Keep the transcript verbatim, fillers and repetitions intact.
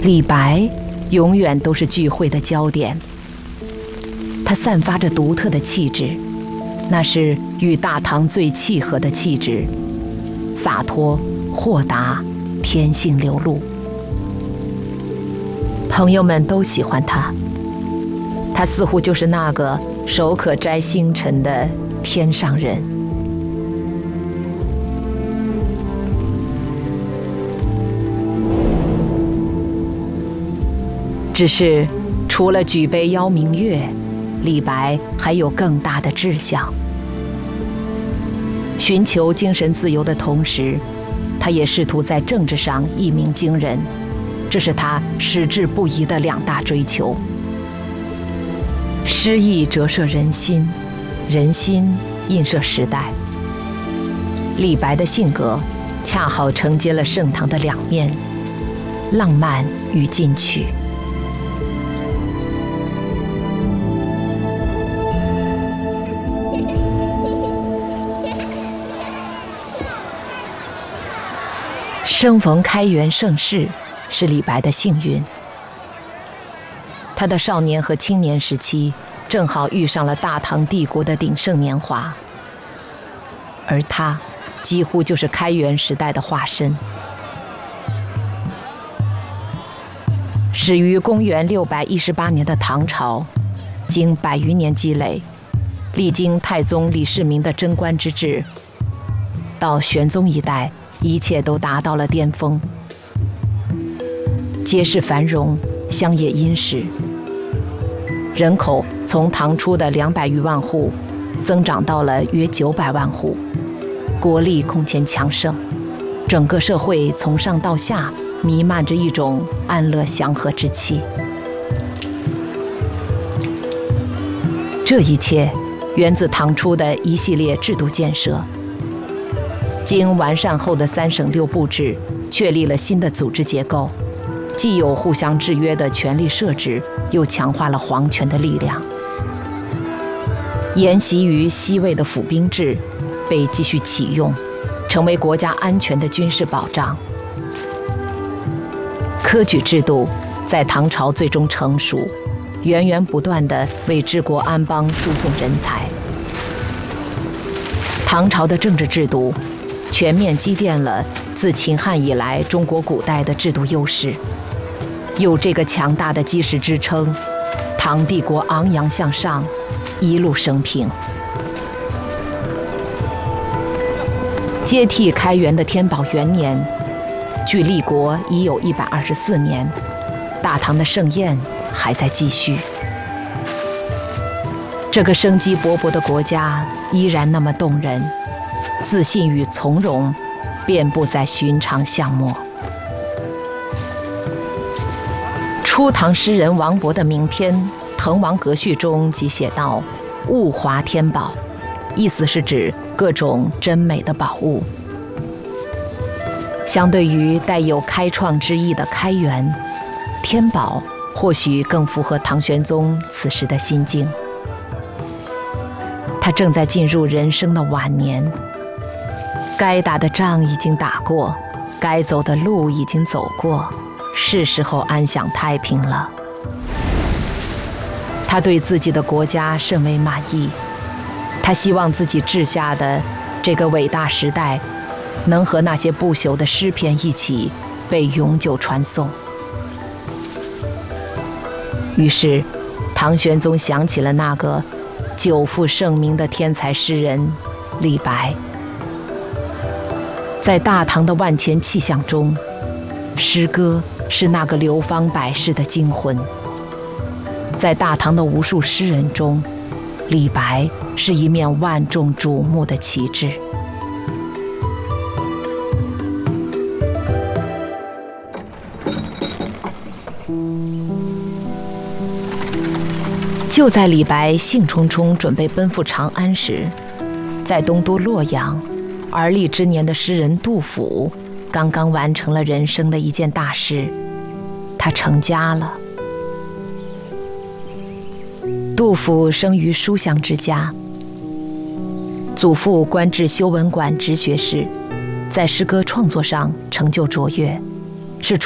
李白永远都是聚会的焦点，他散发着独特的气质，那是与大唐最契合的气质，洒脱、豁达、天性流露。朋友们都喜欢他，他似乎就是那个手可摘星辰的天上人。只是除了举杯邀明月，李白还有更大的志向。寻求精神自由的同时，他也试图在政治上一鸣惊人，这是他矢志不移的两大追求。诗意折射人心，人心映射时代。李白的性格恰好承接了盛唐的两面，浪漫与进取。生逢开元盛世是李白的幸运。他的少年和青年时期正好遇上了大唐帝国的鼎盛年华，而他几乎就是开元时代的化身。始于公元六百一十八年的唐朝，经百余年积累，历经太宗李世民的贞观之治，到玄宗一代，一切都达到了巅峰，街市繁荣，乡野殷实，人口从唐初的两百余万户增长到了约九百万户，国力空前强盛，整个社会从上到下弥漫着一种安乐祥和之气。这一切源自唐初的一系列制度建设。经完善后的三省六部制确立了新的组织结构，既有互相制约的权力设置，又强化了皇权的力量。沿袭于西魏的府兵制被继续启用，成为国家安全的军事保障。科举制度在唐朝最终成熟，源源不断地为治国安邦输送人才。唐朝的政治制度全面积淀了自秦汉以来中国古代的制度优势，有这个强大的基石支撑，唐帝国昂扬向上，一路升平。接替开元的天宝元年，距立国已有一百二十四年，大唐的盛宴还在继续。这个生机勃勃的国家依然那么动人，自信与从容遍布在寻常巷陌。初唐诗人王勃的名篇《滕王阁序》中即写道：“物华天宝”，意思是指各种珍美的宝物。相对于带有开创之意的开元，天宝或许更符合唐玄宗此时的心境。他正在进入人生的晚年，该打的仗已经打过，该走的路已经走过，是时候安享太平了。他对自己的国家甚为满意，他希望自己治下的这个伟大时代能和那些不朽的诗篇一起被永久传颂。于是唐玄宗想起了那个久负盛名的天才诗人李白。在大唐的万千气象中，诗歌是那个流芳百世的精魂。在大唐的无数诗人中，李白是一面万众瞩目的旗帜。就在李白兴冲冲准备奔赴长安时，在东都洛阳，而立之年的诗人杜甫刚刚完成了人生的一件大事，他成家了。杜甫生于书香之家，祖父官至修文馆直学士，在诗歌创作上成就卓越。